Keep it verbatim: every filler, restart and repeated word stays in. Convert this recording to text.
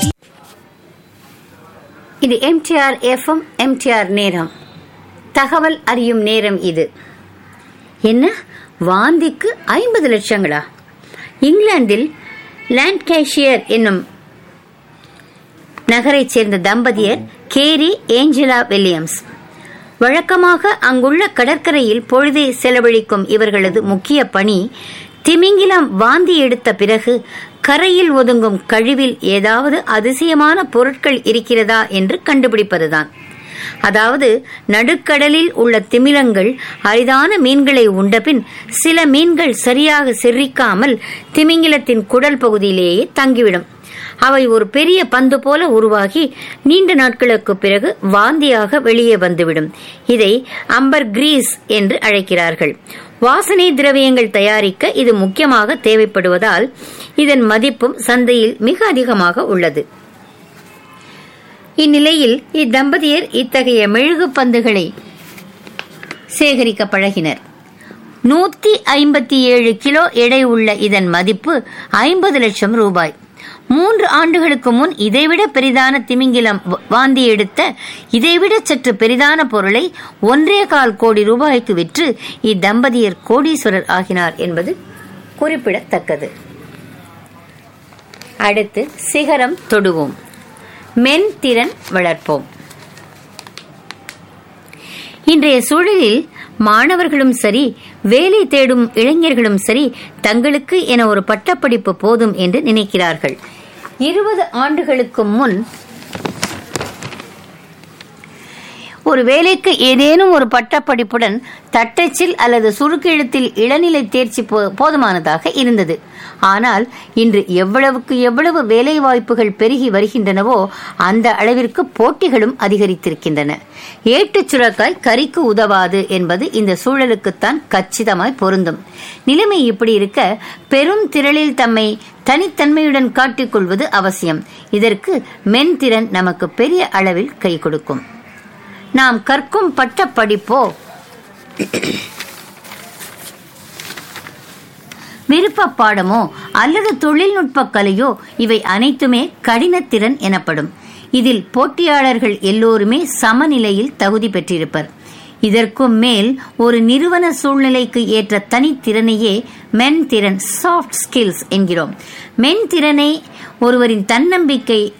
இது MTR FM, MTR நேரம். தகவல் அறியும் நேரம் இது. என்ன, வாந்திக்கு ஐம்பது லட்சங்களா? இங்கிலாந்தில் லான்கேஷியர் என்னும் நகரைச் சேர்ந்த தம்பதியர் கேரி ஏஞ்சலா வில்லியம்ஸ். வழக்கமாக அங்குள்ள கடற்கரையில் பொழுதை செலவழிக்கும் இவர்களது முக்கிய பணி திமிங்கிலம் வாந்தி எடுத்த பிறகு கரையில் ஒதுங்கும் கழிவில் ஏதாவது அதிசயமான பொருட்கள் இருக்கிறதா என்று கண்டுபிடிப்பதுதான். அதாவது, நடுக்கடலில் உள்ள திமிலங்கள் அரிதான மீன்களை உண்டபின் சில மீன்கள் சரியாக செரிக்காமல் திமிங்கிலத்தின் குடல் பகுதியிலேயே தங்கிவிடும். அவை ஒரு பெரிய பந்து போல உருவாகி நீண்ட நாட்களுக்கு பிறகு வாந்தியாக வெளியே வந்துவிடும். இதை அம்பர் கிரீஸ் என்று அழைக்கிறார்கள். வாசனை திரவியங்கள் தயாரிக்க இது முக்கியமாக தேவைப்படுவதால் இதன் மதிப்பும் சந்தையில் மிக அதிகமாக உள்ளது. இந்நிலையில் இத்தம்பதியர் இத்தகைய மெழுகு பந்துகளை சேகரிக்க பழகினர். நூத்தி ஐம்பத்தி ஏழு கிலோ எடை உள்ள இதன் மதிப்பு ஐம்பது லட்சம் ரூபாய். மூன்று ஆண்டுகளுக்கு முன் இதைவிட பெரிதான திமிங்கிலம் வாந்தி எடுத்த இதைவிட சற்று பெரிதான பொருளை ஒன்றே கால் கோடி ரூபாய்க்கு விற்று இத்தம்பதியர் கோடீஸ்வரர் ஆகினார் என்பது குறிப்பிடத்தக்கது. அடுத்து, சிகரம் தொடுவோம், மென் திறன் வளர்ப்போம். இன்றைய சூழலில் மாணவர்களும் சரி, வேலை தேடும் இளைஞர்களும் சரி, தங்களுக்கு என ஒரு பட்டப்படிப்பு போதும் என்று நினைக்கிறார்கள். இருபது ஆண்டுகளுக்கு முன் ஒரு வேலைக்கு ஏதேனும் ஒரு பட்டப்படிப்புடன் தட்டச்சில் அல்லது சுருக்கெழுத்தில் இளநிலை தேர்ச்சி போதுமானதாக இருந்தது. ஆனால் இன்று எவ்வளவுக்கு எவ்வளவு வேலை வாய்ப்புகள் பெருகி வருகின்றனவோ அந்த அளவிற்கு போட்டிகளும் அதிகரித்திருக்கின்றன. ஏட்டுச் சுரக்காய் கறிக்கு உதவாது என்பது இந்த சூழலுக்குத்தான் கச்சிதமாய் பொருந்தும். நிலைமை இப்படி இருக்க பெரும் திரளில் தம்மை தனித்தன்மையுடன் காட்டிக்கொள்வது அவசியம். இதற்கு மென்திறன் நமக்கு பெரிய அளவில் கை கொடுக்கும். நாம் கற்கும் பட்ட படிப்போ விருப்ப பாடமோ அல்லது தொழில்நுட்ப கலையோ இவை அனைத்துமே கடினத்திறன் எனப்படும். இதில் போட்டியாளர்கள் எல்லோருமே சமநிலையில் தகுதி பெற்றிருப்பர். இதற்கும் மேல் ஒரு நிறுவன சூழ்நிலைக்கு ஏற்ற தனித்திறனையே மென் திறன், சாஃப்ட் ஸ்கில்ஸ் என்கிறோம். மென் திறனை ஒருவரின் தன்னம்பிக்கை,